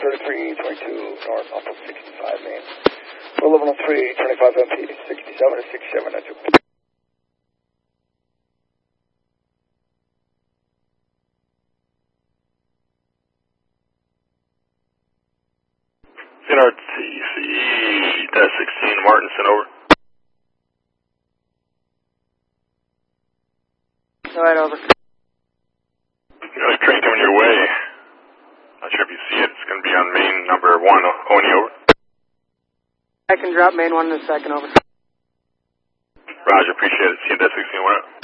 3322 north off of 65 main. 1103, 25 MP, 67 to 67, that's it. NRTC, -16, Martinson, over. Go ahead, over. There's a train coming your way. Not sure if you see it. It's going to be on main number 1, Oni, over. I can drop main 1 in a second, over. Roger, appreciate it. See you at -16, we're out.